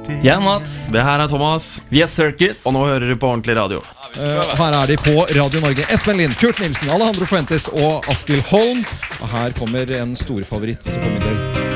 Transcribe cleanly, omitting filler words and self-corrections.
Jeg er Mats. Det her er Thomas. Vi er Circus. Og nå hører du på ordentlig radio. Her er de på Radio Norge. Espen Lind, Kurt Nilsen, Alejandro Fuentes og Askild Holm. Og her kommer en stor favoritt som kommer i del